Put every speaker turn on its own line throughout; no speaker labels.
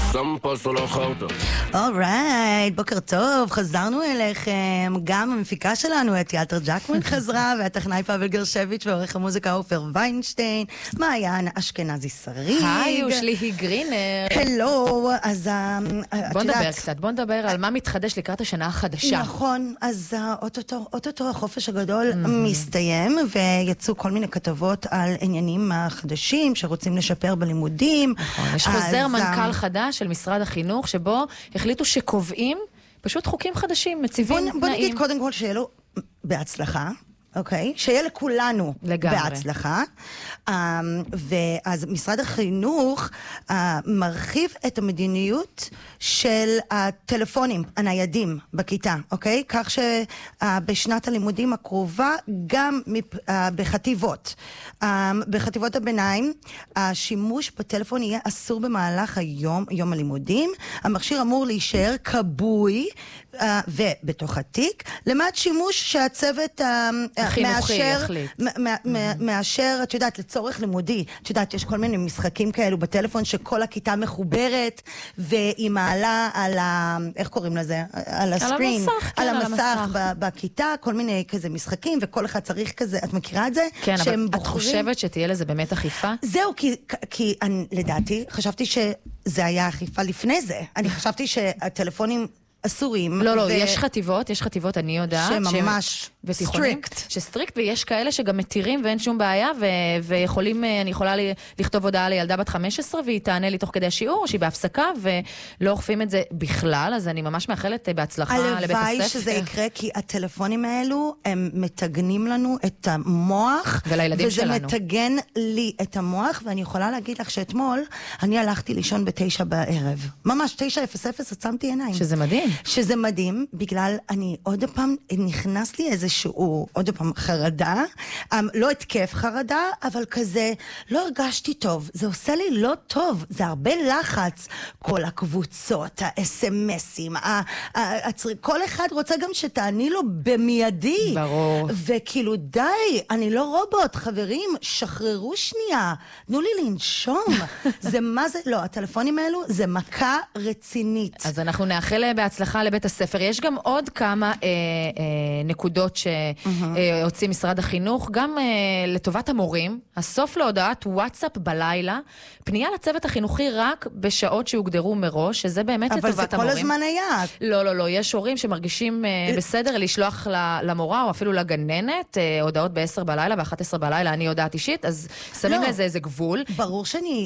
Sampa solo חרטה.
אורייט, בוקר טוב, חזרנו אליכם. גם המפיקה שלנו, את יאלטר ג'קמן חזרה, והטכנאי פאבל גרשביץ' ועורך המוזיקה עופר ויינשטיין, מעיין אשכנזי שריג.
היי, ושלי גרינר.
הלו, אז
בוא נדבר קצת, בוא נדבר על מה מתחדש לקראת השנה החדשה.
נכון, אז אוטוטו החופש הגדול מסתיים, ויצאו כל מיני כתבות על עניינים חדשים שרוצים לשפר בלימודים.
נכון, יש חוזר מנכ"ל חדש של משרד החינוך, שבו החליטו שקובעים פשוט חוקים חדשים, מציבים תנאים.
בוא נגיד קודם כל שיהיה לו בהצלחה. אוקיי? שיהיה לכולנו בהצלחה. ואז משרד החינוך מרחיב את המדיניות של הטלפונים הניידים בכיתה, אוקיי? כך שבשנת הלימודים הקרובה, גם בחטיבות הביניים, השימוש בטלפון יהיה אסור במהלך יום הלימודים. המכשיר אמור להישאר קבוי ובתוך התיק, למעט שימוש שהצוות מאשר, את יודעת, לצורך לימודי. את יודעת, יש כל מיני משחקים כאלו בטלפון שכל הכיתה מחוברת, והיא מעלה על איך קוראים לזה? על הסקרין. על המסך בכיתה, כל מיני כזה משחקים, וכל אחד צריך כזה, את מכירה את זה?
כן, אבל את חושבת שתהיה לזה באמת אכיפה?
זהו, כי לדעתי, חשבתי שזה היה אכיפה לפני זה. אני חשבתי שהטלפונים אסורים.
לא, יש חטיבות, אני יודעת.
שממש סטריקט.
שסטריקט, ויש כאלה שגם מתירים ואין שום בעיה, ויכולים, אני יכולה לכתוב הודעה לילדה בת 15, והיא תענה לי תוך כדי השיעור, שהיא בהפסקה, ולא אוכפים את זה בכלל, אז אני ממש מאחלת בהצלחה לבית הספר.
הלוואי שזה יקרה, כי הטלפונים האלו, הם מתגנים לנו את המוח,
ולילדים שלנו.
וזה מתגן לי את המוח, ואני יכולה להגיד לך שאתמול, אני הלכתי לישון ב9 בערב. ממש 9:00, עצמתי עיניים.
שזה מדהים.
שזה מדהים, בגלל אני עוד פעם, נכנס לי איזשהו, עוד פעם, חרדה, לא התקף חרדה, אבל כזה, לא הרגשתי טוב, זה עושה לי לא טוב, זה הרבה לחץ, כל הקבוצות, ה-SMSים, כל אחד רוצה גם שתעני לו במיידי.
ברור.
וכאילו די, אני לא רובוט, חברים, שחררו שנייה, תנו לי לנשום. זה מה זה, לא, הטלפונים האלו, זה מכה רצינית.
אז אנחנו נאחל בהצלחה לבית הספר. יש גם עוד כמה נקודות שהוציא משרד החינוך, גם לטובת המורים, הסוף להודעת וואטסאפ בלילה, פנייה לצוות החינוכי רק בשעות שהוגדרו מראש, שזה באמת לטובת המורים.
אבל זה כל הזמן היה.
לא, יש הורים שמרגישים בסדר לשלוח למורה או אפילו לגננת, הודעות ב-10 בלילה ו-11 בלילה, אני יודעת אישית, אז שמים לזה איזה גבול.
ברור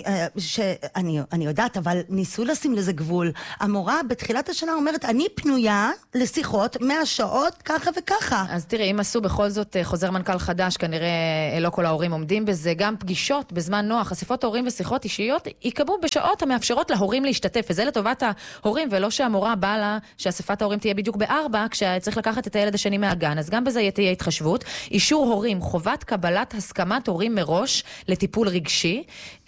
שאני יודעת, אבל ניסו לשים לזה גבול. המורה בתחילת השנה אומרת, אני פנויה לשיחות 100 שעות ככה וככה.
אז תראי, אם עשו בכל זאת חוזר מנכ"ל חדש, כנראה לא כל ההורים עומדים בזה, גם פגישות בזמן נוח, אספות הורים ושיחות אישיות, יקבעו בשעות המאפשרות להורים להשתתף, וזה לטובת ההורים, ולא שהמורה באה לה, שאספת ההורים תהיה בדיוק ב-4, כשצריך לקחת את הילד השני מהגן, אז גם בזה תהיה התחשבות. אישור הורים, חובת קבלת הסכמת הורים מראש לטיפול רגשי,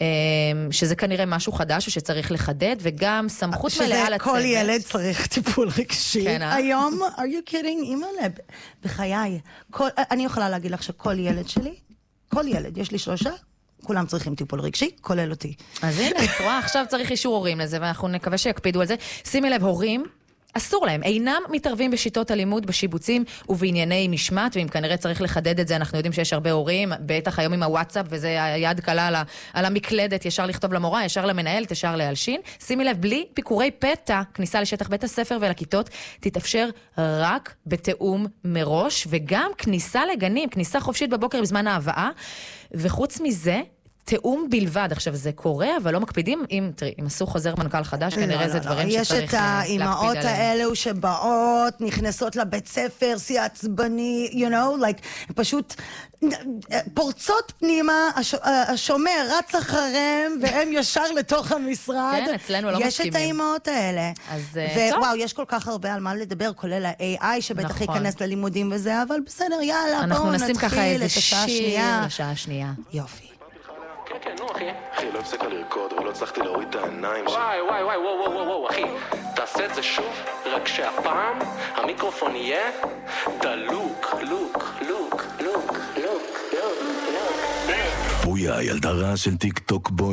שזה כנראה משהו חדש, ושצריך לחדד, וגם סמכות מלאה לצוות.
כל ילד צריך טיפול רגשי. היום, are you kidding? אימא'לה, בחיי. אני יכולה להגיד לך שכל ילד שלי, כל ילד, יש לי 3, כולם צריכים טיפול רגשי, כולל אותי.
אז הנה, את רואה, עכשיו צריך אישור הורים לזה, ואנחנו נקווה שיקפידו על זה. שימי לב, הורים, אסור להם, אינם מתערבים בשיטות הלימוד, בשיבוצים ובענייני משמעת, ואם כנראה צריך לחדד את זה, אנחנו יודעים שיש הרבה הורים, בטח היום עם הוואטסאפ, וזה היד קלה על המקלדת, ישר לכתוב למורה, ישר למנהל, ישר להלשין. שימי לב, בלי ביקורי פתע, כניסה לשטח בית הספר ולכיתות, תתאפשר רק בתאום מראש, וגם כניסה לגנים, כניסה חופשית בבוקר בזמן ההבאה, וחוץ מזה, תאום בלבד. עכשיו זה קורה, אבל לא מקפידים. אם עשו חוזר מנכ"ל חדש, כנראה זה דברים שצריך להקפיד עליהם. יש את
האימהות האלו שבאות, נכנסות לבית ספר, שיא עצבני, you know, like, פשוט פורצות פנימה, השומר רץ אחריהם, והם ישר לתוך המשרד.
כן, אצלנו לא מסכימים.
יש את האימהות האלה. ווואו, יש כל כך הרבה על מה לדבר, כולל ה-AI שבטח ייכנס ללימודים וזה, אבל בסדר, יאללה, בואו נתחיל את השעה השנייה.
לשעה השנייה.
יופי.
כן, נו אחי. אחי, לא הפסקה לרקוד, אבל לא הצלחתי להוריד את העיניים שלי. וואו, אחי. תעשה את זה שוב, רק שהפעם המיקרופון יהיה דלוק, לוק. בויה, ילדה רעה של טיק טוק בוי.